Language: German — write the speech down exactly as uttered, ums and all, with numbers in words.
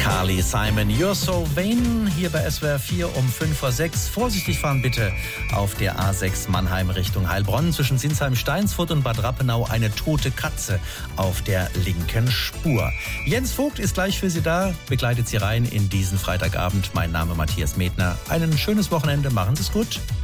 Carly Simon, You're So Vain, hier bei S W R vier um fünf vor sechs. Vorsichtig fahren bitte auf der A sechs Mannheim Richtung Heilbronn. Zwischen Sinsheim-Steinsfurt und Bad Rappenau eine tote Katze auf der linken Spur. Jens Vogt ist gleich für Sie da, begleitet Sie rein in diesen Freitagabend. Mein Name Matthias Medner. Ein schönes Wochenende, machen Sie es gut.